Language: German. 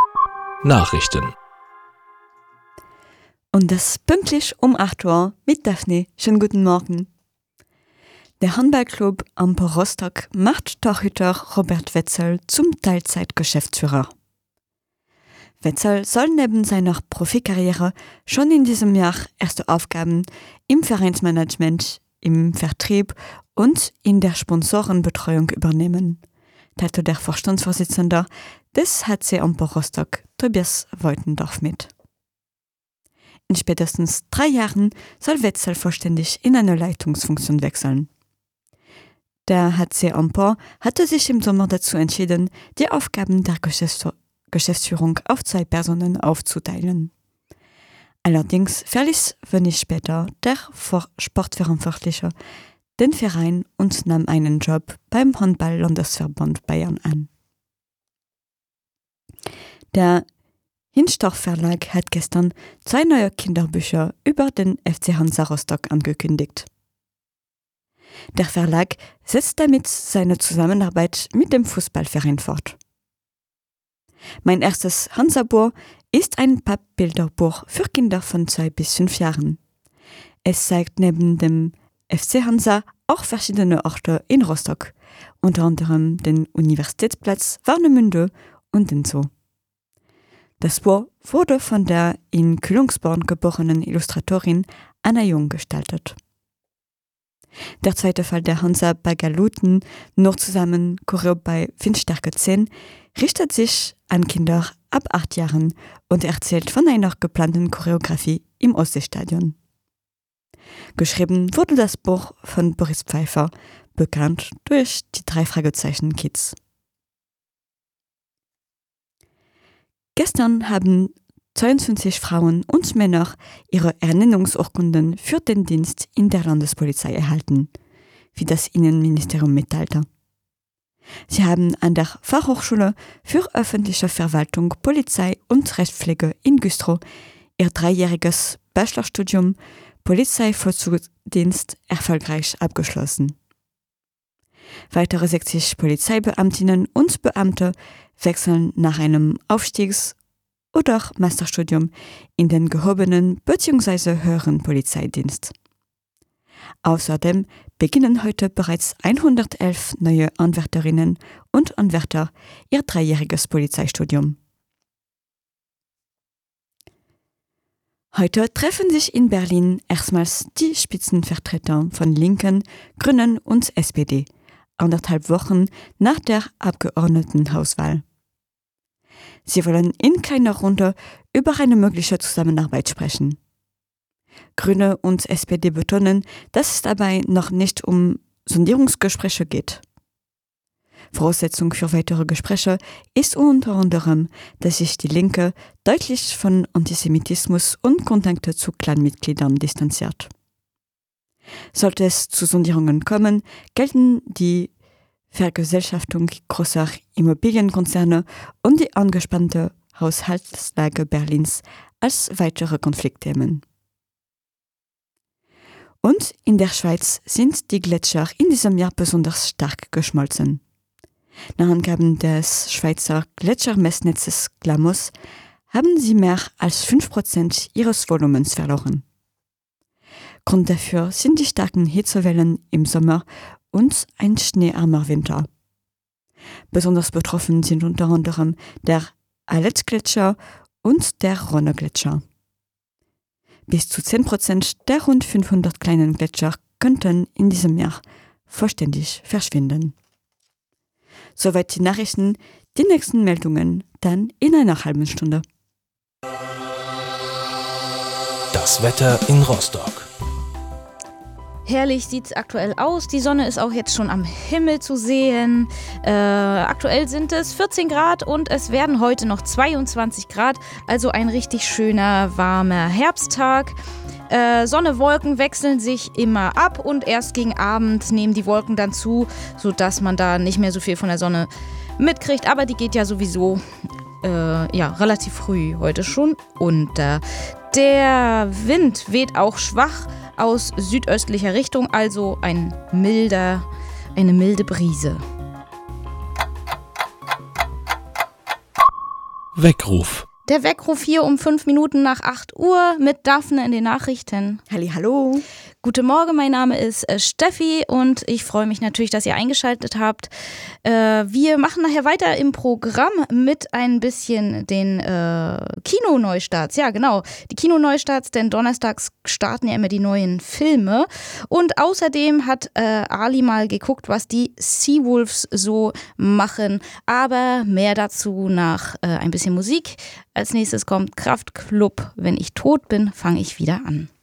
Nachrichten. Und das pünktlich um 8 Uhr mit Daphne. Schönen guten Morgen. Der Handballclub Amper Rostock macht Torhüter Robert Wetzel zum Teilzeitgeschäftsführer. Wetzel soll neben seiner Profikarriere schon in diesem Jahr erste Aufgaben im Vereinsmanagement, im Vertrieb und in der Sponsorenbetreuung übernehmen, teilte der Vorstandsvorsitzende des HC Amper Rostock, Tobias Voitendorf, mit. In spätestens 3 Jahren soll Wetzel vollständig in eine Leitungsfunktion wechseln. Der HC Amper hatte sich im Sommer dazu entschieden, die Aufgaben der Geschäftsführung auf 2 Personen aufzuteilen. Allerdings verließ wenig später der Sportverantwortliche den Verein und nahm einen Job beim Handball-Landesverband Bayern an. Der Hinstorf Verlag hat gestern 2 neue Kinderbücher über den FC Hansa Rostock angekündigt. Der Verlag setzt damit seine Zusammenarbeit mit dem Fußballverein fort. Mein erstes Hansa-Buch ist ein Pappbilderbuch für Kinder von 2 bis 5 Jahren. Es zeigt neben dem FC Hansa auch verschiedene Orte in Rostock, unter anderem den Universitätsplatz, Warnemünde und den Zoo. Das Buch wurde von der in Kühlungsborn geborenen Illustratorin Anna Jung gestaltet. Der zweite Fall der Hansa bei Galuten, nur zusammen Choreo bei Windstärke 10, richtet sich an Kinder ab 8 Jahren und erzählt von einer geplanten Choreografie im Ostseestadion. Geschrieben wurde das Buch von Boris Pfeiffer, bekannt durch die 3 Fragezeichen Kids. Gestern haben 22 Frauen und Männer ihre Ernennungsurkunden für den Dienst in der Landespolizei erhalten, wie das Innenministerium mitteilte. Sie haben an der Fachhochschule für öffentliche Verwaltung, Polizei und Rechtspflege in Güstrow ihr 3-jähriges Bachelorstudium Polizeivollzugsdienst erfolgreich abgeschlossen. Weitere 60 Polizeibeamtinnen und Beamte wechseln nach einem Aufstiegs- oder Masterstudium in den gehobenen bzw. höheren Polizeidienst. Außerdem beginnen heute bereits 111 neue Anwärterinnen und Anwärter ihr 3-jähriges Polizeistudium. Heute treffen sich in Berlin erstmals die Spitzenvertreter von Linken, Grünen und SPD, 1,5 Wochen nach der Abgeordnetenhauswahl. Sie wollen in kleiner Runde über eine mögliche Zusammenarbeit sprechen. Grüne und SPD betonen, dass es dabei noch nicht um Sondierungsgespräche geht. Voraussetzung für weitere Gespräche ist unter anderem, dass sich die Linke deutlich von Antisemitismus und Kontakte zu Clanmitgliedern distanziert. Sollte es zu Sondierungen kommen, gelten die Vergesellschaftung großer Immobilienkonzerne und die angespannte Haushaltslage Berlins als weitere Konfliktthemen. Und in der Schweiz sind die Gletscher in diesem Jahr besonders stark geschmolzen. Nach Angaben des Schweizer Gletschermessnetzes GLAMOS haben sie mehr als 5% ihres Volumens verloren. Grund dafür sind die starken Hitzewellen im Sommer und ein schneearmer Winter. Besonders betroffen sind unter anderem der Aletsch-Gletscher und der Rhone-Gletscher. Bis zu 10% der rund 500 kleinen Gletscher könnten in diesem Jahr vollständig verschwinden. Soweit die Nachrichten, die nächsten Meldungen dann in einer halben Stunde. Das Wetter in Rostock. Herrlich sieht es aktuell aus. Die Sonne ist auch jetzt schon am Himmel zu sehen. Aktuell sind es 14 Grad und es werden heute noch 22 Grad. Also ein richtig schöner, warmer Herbsttag. Sonne, Wolken wechseln sich immer ab und erst gegen Abend nehmen die Wolken dann zu, sodass man da nicht mehr so viel von der Sonne mitkriegt. Aber die geht ja sowieso relativ früh heute schon unter. Der Wind weht auch schwach aus südöstlicher Richtung, also eine milde Brise. Weckruf. Der Weckruf hier um 5 Minuten nach 8 Uhr mit Daphne in den Nachrichten. Hallo. Guten Morgen, mein Name ist Steffi und ich freue mich natürlich, dass ihr eingeschaltet habt. Wir machen nachher weiter im Programm mit ein bisschen den Kinoneustarts. Ja, genau, die Kinoneustarts, denn donnerstags starten ja immer die neuen Filme. Und außerdem hat Ali mal geguckt, was die Seawolves so machen. Aber mehr dazu nach ein bisschen Musik. Als nächstes kommt Kraftklub. Wenn ich tot bin, fange ich wieder an.